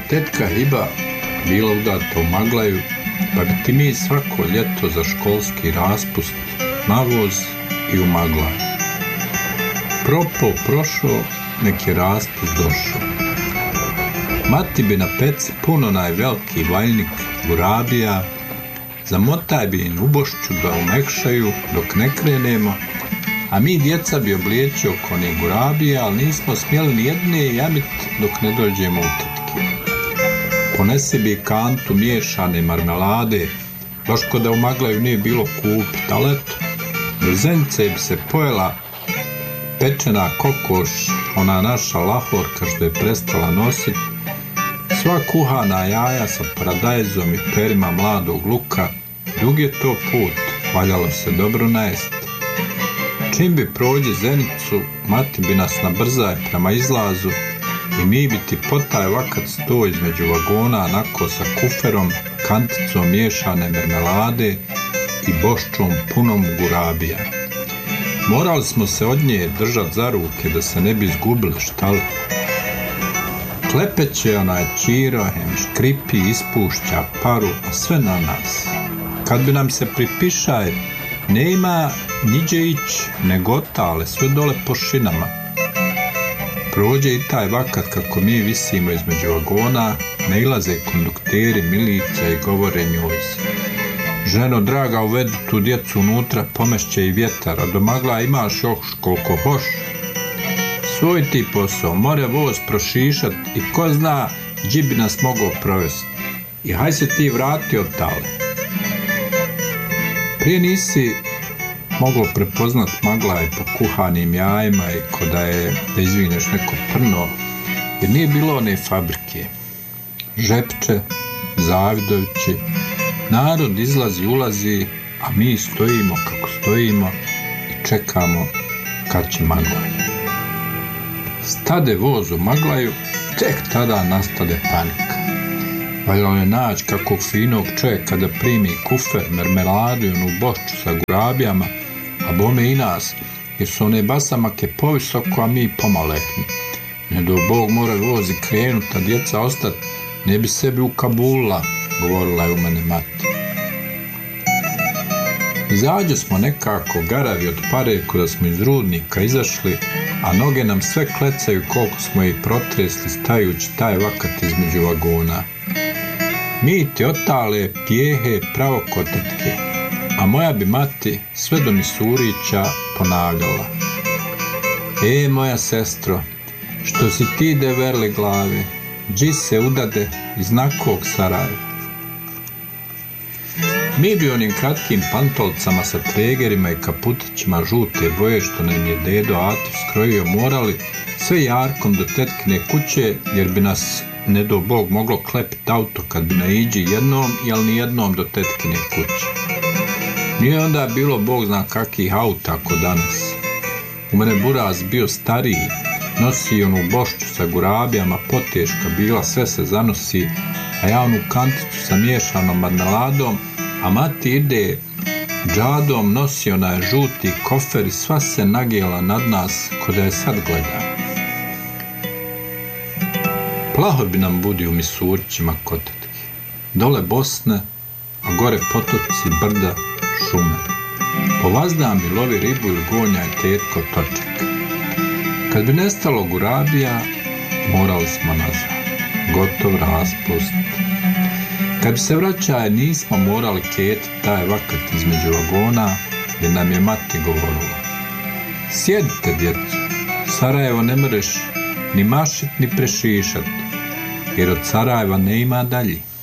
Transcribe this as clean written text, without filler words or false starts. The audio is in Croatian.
tetka Hiba bila udata u Maglaju, pa bi ti mi svako ljeto za školski raspust navoz i u Maglaju. Prošao, nek je raspust došao. Mati bi na peci puno najveliki valjnik gurabija, zamotaj bi im u bošću da umekšaju dok ne krenemo, a mi djeca bi obliječio oko onih gurabija, ali nismo smjeli ni jedne jamit dok ne dođemo u tetke. Ponesi bi kantu miješane marmelade, baš ko da u Maglaju nije bilo kupit, ali eto, do zenice bi se pojela pečena kokoš, ona naša lahorka što je prestala nositi, sva kuhana jaja sa paradajzom i perima mladog luka, dug je to put, valjalo se dobro najesti. Čim bi prođe zenicu, mati bi nas nabrzaj prema izlazu i mi bi ti potaj vakat sto između vagona, onako sa kuferom, kanticom miješane marmelade i boščom punom gurabija. Morali smo se od nje držat za ruke da se ne bi izgubili, šta li? Klepeće onaj čirohem, škripi, ispušća paru, a sve na nas. Kad bi nam se pripišaj, ne ima niđe ić, nego otale, sve dole po šinama. Prođe i taj vakat kako mi visimo između vagona, nailaze kondukteri, milice i govore njoj. Ženo draga, uvedu tu djecu unutra, pomešće i vjetar, a do Magla imaš još koliko hoš. Svoj ti posao, more voz prošišat i ko zna gdje bi nas mogao provesti. I haj se ti vrati od tale. Prije nisi moglo prepoznat Maglaj po kuhanim jajima i ko da izvineš neko prno, jer nije bilo one fabrike. Žepče, Zavidovići, narod izlazi, ulazi, a mi stojimo kako stojimo i čekamo kad će Maglaj. Stade voz u Maglaju, tek tada nastade panika. Valjalo je naći kakvog finog čovjeka da primi kufer, marmeladu i onu bošću sa gurabijama, a bome i nas, jer su one basamake povisoko, a mi pomalehni. Ne do Bog mora vozi krenut, a djeca ostat, ne bi sebi ukabula, govorila je u mene mati. Izađe smo nekako garavi od pare kada smo iz rudnika izašli, a noge nam sve klecaju koliko smo ih protresli stajući taj vakat između vagona. Mi ti otale pjehe pravo kod tetke, a moja bi mati sve do Misurića ponavljala. Moja sestro, što si ti deverli glave, dži se udade iz nakog Sarajeva. Mi bi onim kratkim pantolcama sa tregerima i kaputićima žute boje što nam je dedo Atif skrojio morali sve jarkom do tetkine kuće, jer bi nas ne do Bog moglo klepiti auto kad bi naiđi jednom, jel ni jednom do tetkine kuće. Nije onda bilo Bog zna kakih auta ako danas. U mene buraz bio stariji, nosi onu bošću sa gurabijama, poteška bila, sve se zanosi, a ja onu kanticu sa miješanom marmeladom, a mati ide džadom, nosi onaj žuti kofer i sva se nagijela nad nas ko da je sad gleda. Plaho bi nam budi u Misurićima kod tetke. Dole Bosne, a gore potoci, brda, šume. Po vazdam bi lovi ribu ili gonjaj tetko točak. Kad bi nestalo gurabija, morali smo nazad. Gotov raspust. Kad bi se vraćaje, nismo morali ketiti taj vakat između vagona, jer nam je mati govorila. Sjedite, djeco, Sarajevo ne mreš ni mašit ni prešišat, jer od Sarajeva ne ima dalje.